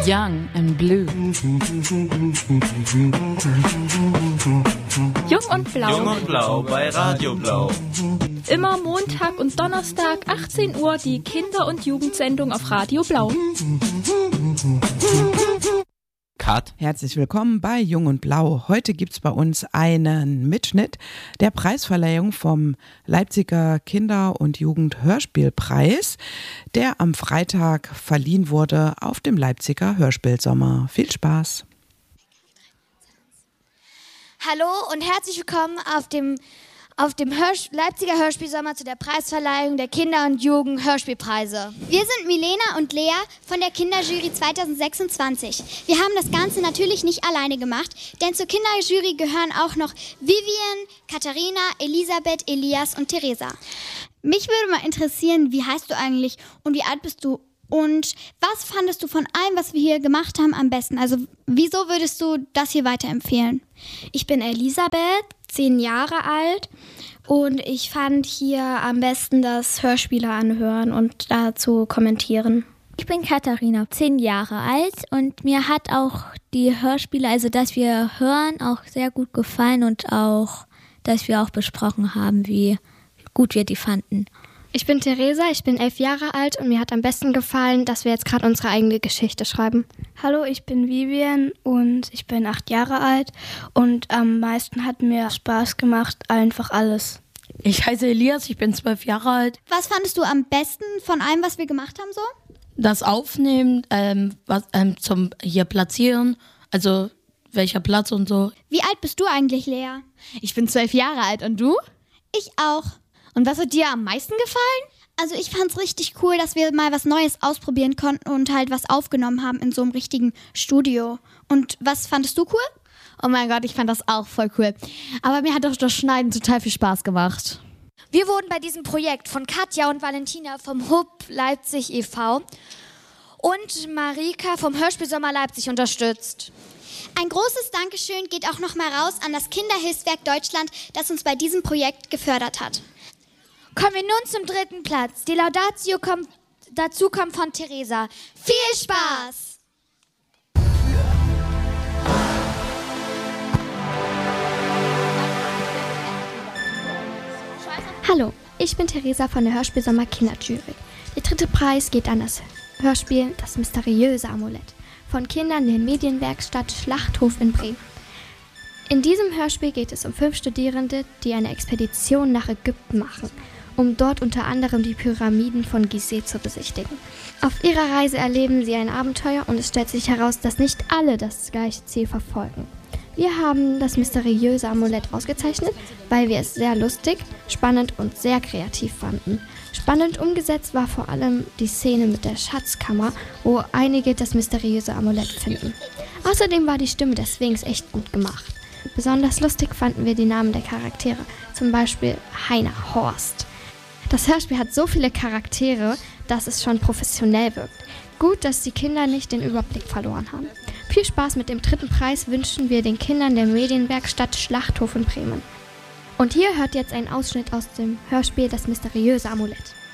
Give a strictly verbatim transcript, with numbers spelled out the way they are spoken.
Young and Blue. Jung und Blau. Jung und Blau bei Radio Blau. Immer Montag und Donnerstag, achtzehn Uhr, die Kinder- und Jugendsendung auf Radio Blau. Cut. Herzlich willkommen bei Jung und Blau. Heute gibt's bei uns einen Mitschnitt der Preisverleihung vom Leipziger Kinder- und Jugendhörspielpreis, der am Freitag verliehen wurde auf dem Leipziger Hörspielsommer. Viel Spaß! Hallo und herzlich willkommen auf dem auf dem Hörs- Leipziger Hörspielsommer zu der Preisverleihung der Kinder- und Jugend-Hörspielpreise. Wir sind Milena und Lea von der Kinderjury zwanzig sechsundzwanzig. Wir haben das Ganze natürlich nicht alleine gemacht, denn zur Kinderjury gehören auch noch Vivian, Katharina, Elisabeth, Elias und Theresa. Mich würde mal interessieren, wie heißt du eigentlich und wie alt bist du? Und was fandest du von allem, was wir hier gemacht haben, am besten? Also wieso würdest du das hier weiterempfehlen? Ich bin Elisabeth, zehn Jahre alt und ich fand hier am besten das Hörspiele anhören und dazu kommentieren. Ich bin Katharina, zehn Jahre alt und mir hat auch die Hörspiele, also das wir hören, auch sehr gut gefallen und auch, dass wir auch besprochen haben, wie gut wir die fanden. Ich bin Theresa, ich bin elf Jahre alt und mir hat am besten gefallen, dass wir jetzt gerade unsere eigene Geschichte schreiben. Hallo, ich bin Vivian und ich bin acht Jahre alt und am meisten hat mir Spaß gemacht, einfach alles. Ich heiße Elias, ich bin zwölf Jahre alt. Was fandest du am besten von allem, was wir gemacht haben so? Das Aufnehmen, ähm, was, ähm, zum hier platzieren, also welcher Platz und so. Wie alt bist du eigentlich, Lea? Ich bin zwölf Jahre alt und du? Ich auch. Und was hat dir am meisten gefallen? Also ich fand's richtig cool, dass wir mal was Neues ausprobieren konnten und halt was aufgenommen haben in so einem richtigen Studio. Und was fandest du cool? Oh mein Gott, ich fand das auch voll cool. Aber mir hat doch das Schneiden total viel Spaß gemacht. Wir wurden bei diesem Projekt von Katja und Valentina vom H U B Leipzig e V und Marika vom Hörspielsommer Leipzig unterstützt. Ein großes Dankeschön geht auch nochmal raus an das Kinderhilfswerk Deutschland, das uns bei diesem Projekt gefördert hat. Kommen wir nun zum dritten Platz. Die Laudatio kommt, dazu kommt von Theresa. Viel Spaß! Hallo, ich bin Theresa von der Hörspielsommer Kinderjury. Der dritte Preis geht an das Hörspiel Das mysteriöse Amulett von Kindern der Medienwerkstatt Schlachthof in Bremen. In diesem Hörspiel geht es um fünf Studierende, die eine Expedition nach Ägypten machen, um dort unter anderem die Pyramiden von Gizeh zu besichtigen. Auf ihrer Reise erleben sie ein Abenteuer und es stellt sich heraus, dass nicht alle das gleiche Ziel verfolgen. Wir haben das mysteriöse Amulett ausgezeichnet, weil wir es sehr lustig, spannend und sehr kreativ fanden. Spannend umgesetzt war vor allem die Szene mit der Schatzkammer, wo einige das mysteriöse Amulett finden. Außerdem war die Stimme des Swings echt gut gemacht. Besonders lustig fanden wir die Namen der Charaktere, zum Beispiel Heiner Horst. Das Hörspiel hat so viele Charaktere, dass es schon professionell wirkt. Gut, dass die Kinder nicht den Überblick verloren haben. Viel Spaß mit dem dritten Preis wünschen wir den Kindern der Medienwerkstatt Schlachthof in Bremen. Und hier hört jetzt ein Ausschnitt aus dem Hörspiel Das mysteriöse Amulett.